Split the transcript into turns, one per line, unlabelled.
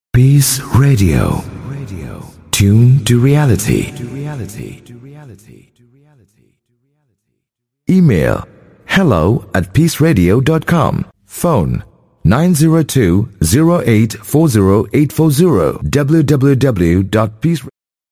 Peace Radio. Tune to reality. Email hello@peaceradio.com. Phone 902-0840-840 www.peaceradio.com.